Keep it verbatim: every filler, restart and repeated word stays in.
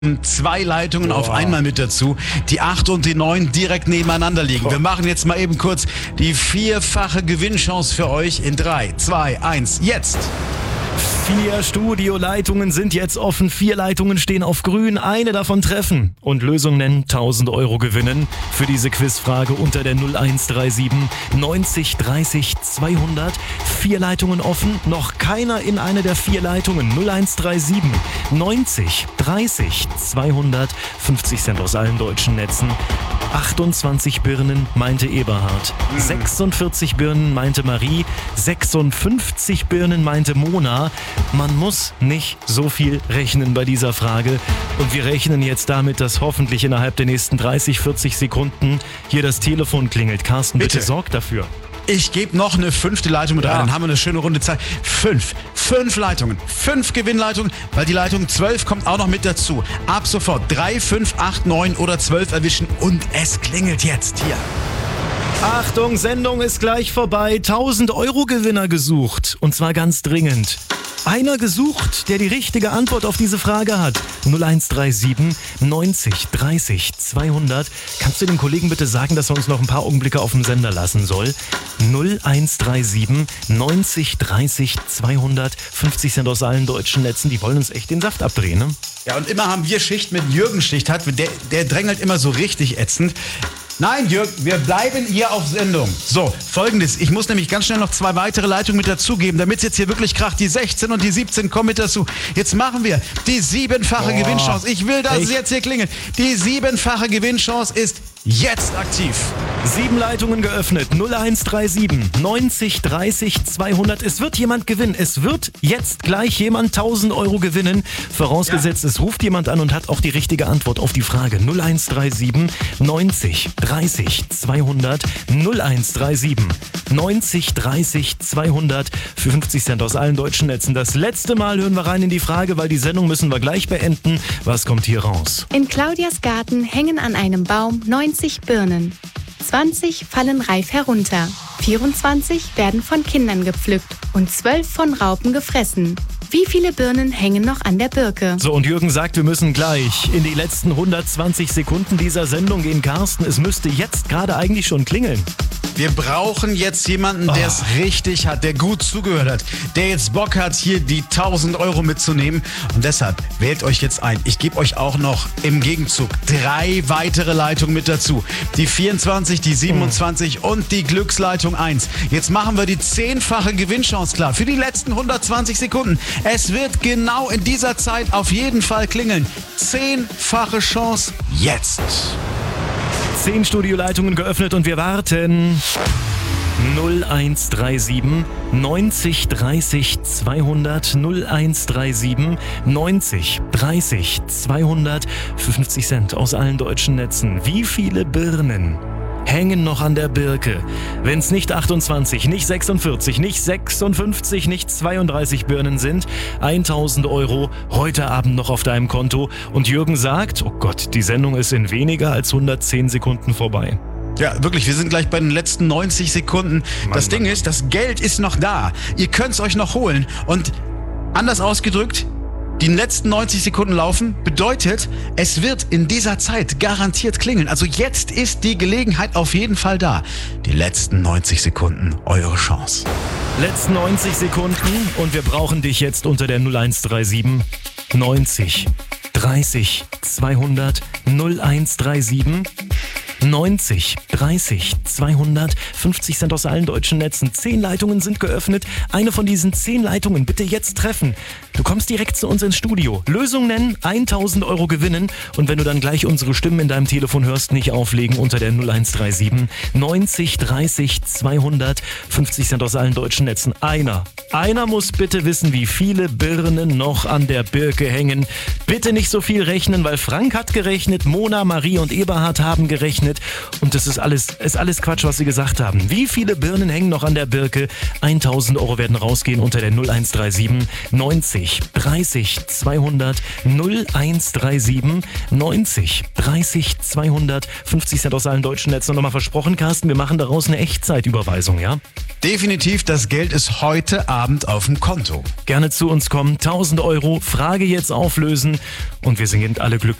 Zwei Leitungen Boah. auf einmal mit dazu, die acht und die neun direkt nebeneinander liegen. Wir machen jetzt mal eben kurz die vierfache Gewinnchance für euch in drei, zwei, eins, jetzt! Vier Studioleitungen sind jetzt offen, vier Leitungen stehen auf grün, eine davon treffen und Lösung nennen, tausend Euro gewinnen für diese Quizfrage unter der null eins drei sieben neunzig dreißig zweihundert. Vier Leitungen offen, noch keiner in eine der vier Leitungen. null eins drei sieben neunzig dreißig zweihundert, fünfzig Cent aus allen deutschen Netzen. achtundzwanzig Birnen, meinte Eberhard. sechsundvierzig Birnen, meinte Marie. sechsundfünfzig Birnen, meinte Mona. Man muss nicht so viel rechnen bei dieser Frage. Und wir rechnen jetzt damit, dass hoffentlich innerhalb der nächsten dreißig, vierzig Sekunden hier das Telefon klingelt. Carsten, bitte, Bitte. sorg dafür. Ich gebe noch eine fünfte Leitung mit Ja. rein, dann haben wir eine schöne Runde Zeit. Fünf, fünf Leitungen, fünf Gewinnleitungen, weil die Leitung zwölf kommt auch noch mit dazu. Ab sofort drei, fünf, acht, neun oder zwölf erwischen und es klingelt jetzt hier. Achtung, Sendung ist gleich vorbei. tausend Euro Gewinner gesucht. Und zwar ganz dringend. Einer gesucht, der die richtige Antwort auf diese Frage hat. null eins drei sieben neunzig dreißig zweihundert. Kannst du den Kollegen bitte sagen, dass er uns noch ein paar Augenblicke auf dem Sender lassen soll? null eins drei sieben neunzig dreißig zweihundert. fünfzig Cent aus allen deutschen Netzen. Die wollen uns echt den Saft abdrehen, ne? Ja, und immer haben wir Schicht mit Jürgen Schicht hat. Der, der drängelt immer so richtig ätzend. Nein, Jürgen, wir bleiben hier auf Sendung. So, Folgendes. Ich muss nämlich ganz schnell noch zwei weitere Leitungen mit dazugeben, damit es jetzt hier wirklich kracht. Die sechzehn und die siebzehn kommen mit dazu. Jetzt machen wir die siebenfache Boah. Gewinnchance. Ich will, dass Echt? es jetzt hier klingelt. Die siebenfache Gewinnchance ist jetzt aktiv. Sieben Leitungen geöffnet. null eins drei sieben neunzig dreißig zweihundert. Es wird jemand gewinnen. Es wird jetzt gleich jemand tausend Euro gewinnen. Vorausgesetzt, ja. Es ruft jemand an und hat auch die richtige Antwort auf die Frage. null eins drei sieben neunzig dreißig zweihundert. null eins drei sieben neunzig dreißig zweihundert für fünfzig Cent aus allen deutschen Netzen. Das letzte Mal hören wir rein in die Frage, weil die Sendung müssen wir gleich beenden. Was kommt hier raus? In Claudias Garten hängen an einem Baum neunzig Birnen. zwanzig fallen reif herunter, vierundzwanzig werden von Kindern gepflückt und zwölf von Raupen gefressen. Wie viele Birnen hängen noch an der Birke? So, und Jürgen sagt, wir müssen gleich in die letzten hundertzwanzig Sekunden dieser Sendung gehen. Carsten, es müsste jetzt gerade eigentlich schon klingeln. Wir brauchen jetzt jemanden, der es Oh. richtig hat, der gut zugehört hat, der jetzt Bock hat, hier die tausend Euro mitzunehmen. Und deshalb wählt euch jetzt ein. Ich gebe euch auch noch im Gegenzug drei weitere Leitungen mit dazu. Die vierundzwanzig, die siebenundzwanzig und die Glücksleitung eins. Jetzt machen wir die zehnfache Gewinnchance klar für die letzten hundertzwanzig Sekunden. Es wird genau in dieser Zeit auf jeden Fall klingeln. Zehnfache Chance jetzt. Zehn Studioleitungen geöffnet und wir warten. null eins drei sieben neunzig dreißig zweihundert. null eins drei sieben neunzig dreißig zweihundert für fünfzig Cent aus allen deutschen Netzen. Wie viele Birnen hängen noch an der Birke? Wenn es nicht achtundzwanzig, nicht sechsundvierzig, nicht sechsundfünfzig, nicht zweiunddreißig Birnen sind, tausend Euro heute Abend noch auf deinem Konto. Und Jürgen sagt, oh Gott, die Sendung ist in weniger als hundertzehn Sekunden vorbei. Ja, wirklich, wir sind gleich bei den letzten neunzig Sekunden. Mann, das Ding Mann. ist, das Geld ist noch da. Ihr könnt es euch noch holen. Und anders ausgedrückt, die letzten neunzig Sekunden laufen, bedeutet, es wird in dieser Zeit garantiert klingeln. Also jetzt ist die Gelegenheit auf jeden Fall da. Die letzten neunzig Sekunden, eure Chance. Letzten neunzig Sekunden und wir brauchen dich jetzt unter der null eins drei sieben neunzig dreißig zweihundert. null eins drei sieben neunzig dreißig zweihundert. fünfzig Cent aus allen deutschen Netzen. Zehn Leitungen sind geöffnet. Eine von diesen zehn Leitungen bitte jetzt treffen. Du kommst direkt zu uns ins Studio. Lösung nennen, tausend Euro gewinnen. Und wenn du dann gleich unsere Stimmen in deinem Telefon hörst, nicht auflegen unter der null eins drei sieben neunzig dreißig zweihundert. fünfzig Cent aus allen deutschen Netzen. Einer. Einer muss bitte wissen, wie viele Birnen noch an der Birke hängen. Bitte nicht so viel rechnen, weil Frank hat gerechnet, Mona, Marie und Eberhard haben gerechnet. Und das ist alles, ist alles Quatsch, was sie gesagt haben. Wie viele Birnen hängen noch an der Birke? tausend Euro werden rausgehen unter der null eins drei sieben neunzig neunzig dreißig zweihundert null eins drei sieben neunzig dreißig zweihundert fünfzig Cent aus allen deutschen Netzen. Und nochmal versprochen, Carsten, wir machen daraus eine Echtzeitüberweisung, ja? Definitiv, das Geld ist heute Abend auf dem Konto. Gerne zu uns kommen, tausend Euro, Frage jetzt auflösen und wir sind alle glücklich.